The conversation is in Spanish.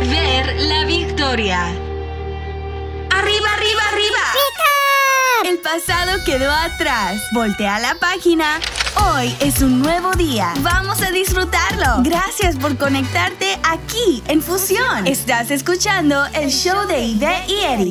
Ver la victoria. ¡Arriba, arriba, arriba! ¡Pica! El pasado quedó atrás. Voltea la página. Hoy es un nuevo día. Vamos a disfrutarlo. Gracias por conectarte aquí en Fusión. Estás escuchando el show de Ivette y Eddie.